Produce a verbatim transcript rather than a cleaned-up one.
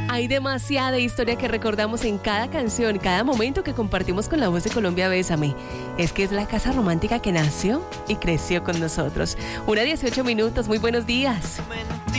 Hay demasiada historia que recordamos en cada canción, cada momento que compartimos con la voz de Colombia Bésame. Es que es la casa romántica que nació y creció con nosotros. Una dieciocho minutos, muy buenos días.